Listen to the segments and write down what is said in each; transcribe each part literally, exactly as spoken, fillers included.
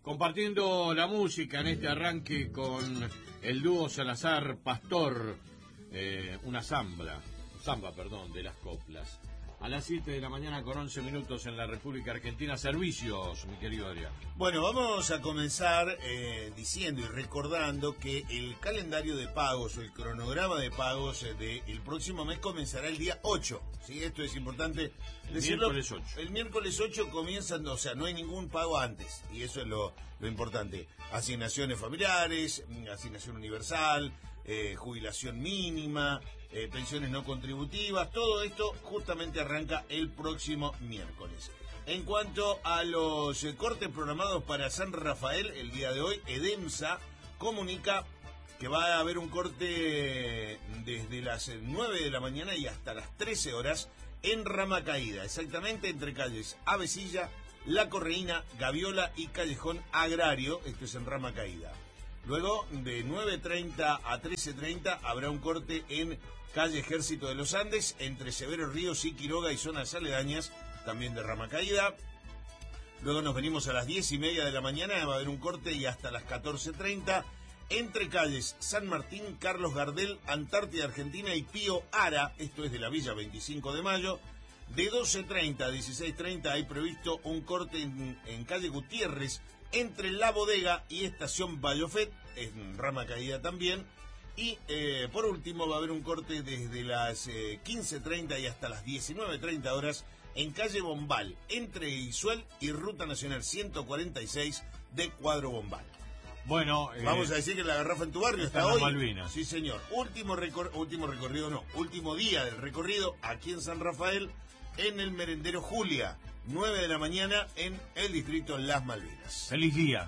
Compartiendo la música en este arranque con el dúo Salazar Pastor, eh, una zambra, zamba, perdón, de las coplas. A las siete de la mañana con once minutos en la República Argentina. Servicios, mi querido Adrián. Bueno, vamos a comenzar eh, diciendo y recordando que el calendario de pagos o el cronograma de pagos eh, del próximo mes comenzará el día ocho. ¿Sí? Esto es importante el decirlo. Miércoles ocho. El miércoles ocho comienzan, o sea, no hay ningún pago antes. Y eso es lo, lo importante. Asignaciones familiares, asignación universal, eh, jubilación mínima, eh, pensiones no contributivas, todo esto justamente arranca el próximo miércoles. En cuanto a los eh, cortes programados para San Rafael, el día de hoy, EDEMSA comunica que va a haber un corte desde las nueve de la mañana y hasta las trece horas en Rama Caída, exactamente entre calles Avesilla, La Correína, Gaviola y Callejón Agrario. Esto es en Rama Caída. Luego, de nueve treinta a trece treinta, habrá un corte en calle Ejército de los Andes, entre Severo Ríos y Quiroga y zonas aledañas, también de Rama Caída. Luego nos venimos a las diez y media de la mañana, va a haber un corte y hasta las catorce treinta, entre calles San Martín, Carlos Gardel, Antártida Argentina y Pío Ara, esto es de la Villa veinticinco de mayo. De doce treinta a dieciséis treinta hay previsto un corte en, en calle Gutiérrez, entre La Bodega y Estación Bayofet, en Rama Caída también. Y eh, por último va a haber un corte desde las eh, quince treinta y hasta las diecinueve treinta horas en calle Bombal, entre Isuel y Ruta Nacional ciento cuarenta y seis de Cuadro Bombal. Bueno, eh, vamos a decir que la garrafa en tu barrio está, está hoy. Malvinas. Sí, señor. Último, recor- último recorrido, no, último día del recorrido aquí en San Rafael, en el merendero Julia, nueve de la mañana en el distrito Las Malvinas. Feliz día.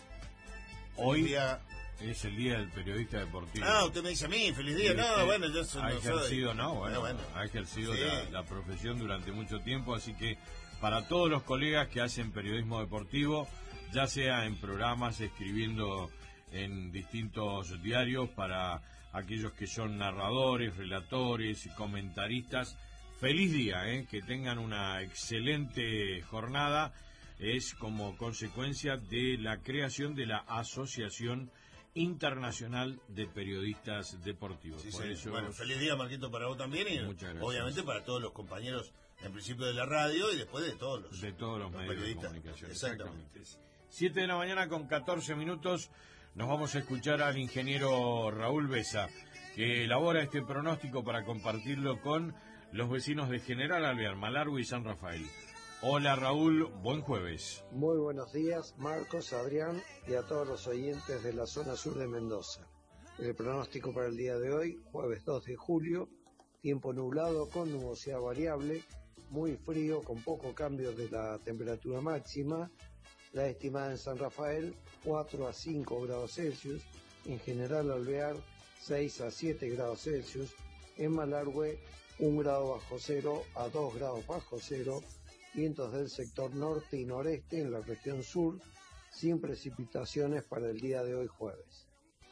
Hoy Feliz día. Es el día del periodista deportivo. Ah, usted me dice a mí, feliz día. No, usted bueno, yo soy... Ha no ejercido, soy... no, bueno, bueno, bueno. ha ejercido Sí. la, la profesión durante mucho tiempo, así que para todos los colegas que hacen periodismo deportivo, ya sea en programas, escribiendo en distintos diarios, para aquellos que son narradores, relatores, comentaristas, feliz día, ¿eh? Que tengan una excelente jornada. Es como consecuencia de la creación de la Asociación Internacional de Periodistas Deportivos. Sí, Por sí. eso, bueno, feliz día, Marquito, para vos también y muchas gracias. Obviamente para todos los compañeros, en principio de la radio y después de todos los, de todos los, los medios de periodistas. comunicación. Exactamente. siete de la mañana con catorce minutos, nos vamos a escuchar al ingeniero Raúl Besa, que elabora este pronóstico para compartirlo con los vecinos de General Alvear, Malargüe y San Rafael. Hola Raúl, buen jueves. Muy buenos días, Marcos, Adrián y a todos los oyentes de la zona sur de Mendoza. El pronóstico para el día de hoy, jueves dos de julio, tiempo nublado con nubosidad variable, muy frío con poco cambio de la temperatura máxima, la estimada en San Rafael cuatro a cinco grados Celsius, en General Alvear seis a siete grados Celsius, en Malargüe un grado bajo cero a dos grados bajo cero, vientos del sector norte y noreste en la región sur, sin precipitaciones para el día de hoy jueves.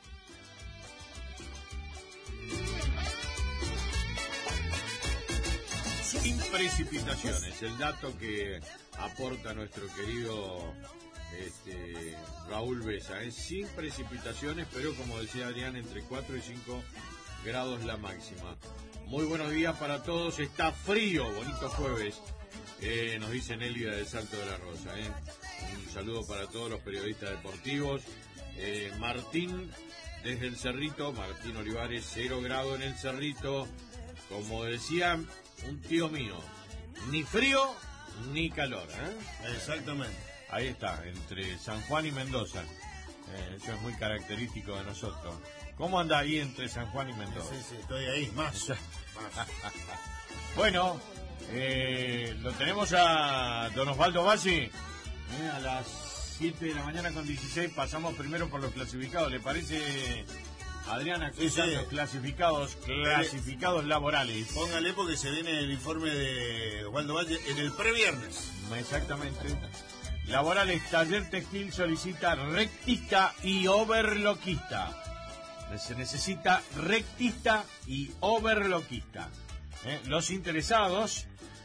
Sin precipitaciones, el dato que aporta nuestro querido este, Raúl Besa, es sin precipitaciones, pero como decía Adrián, entre cuatro y cinco grados la máxima. Muy buenos días para todos, está frío, bonito jueves. Eh, nos dice Nelia del Salto de la Rosa. Eh. Un saludo para todos los periodistas deportivos. Eh, Martín desde el Cerrito, Martín Olivares, cero grado en el Cerrito. Como decía un tío mío, ni frío ni calor. ¿eh? Exactamente. Ahí está, entre San Juan y Mendoza. Eh, eso es muy característico de nosotros. ¿Cómo anda ahí entre San Juan y Mendoza? Sí, sí, estoy ahí, más. más. Bueno, eh, lo tenemos a don Osvaldo Bassi. Eh, a las siete de la mañana con dieciséis pasamos primero por los clasificados. ¿Le parece, Adriana? Sí, sí. Los clasificados, clasificados laborales. Póngale porque se viene el informe de Osvaldo Valle en el previernes. Exactamente. Laborales, Taller Textil solicita rectista y overloquista. Se necesita rectista y overloquista. ¿Eh? Los interesados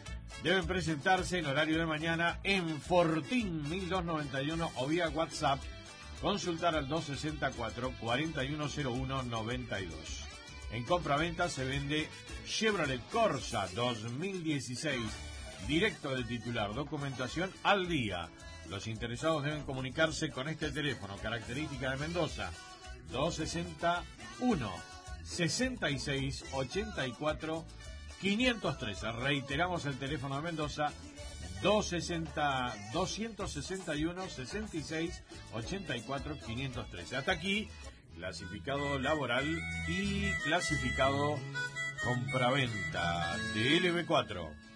Deben presentarse en horario de mañana en Fortín mil doscientos noventa y uno o vía WhatsApp. Consultar al dos sesenta y cuatro, cuarenta y uno cero uno, noventa y dos. En compraventa se vende Chevrolet Corsa dos mil dieciséis, directo del titular, documentación al día. Los interesados deben comunicarse con este teléfono, característica de Mendoza, dos sesenta y uno, sesenta y seis, ochenta y cuatro, quinientos trece. Reiteramos el teléfono de Mendoza, doscientos sesenta y uno, sesenta y seis, ochenta y cuatro, quinientos trece. Hasta aquí, clasificado laboral y clasificado compraventa de L B cuatro.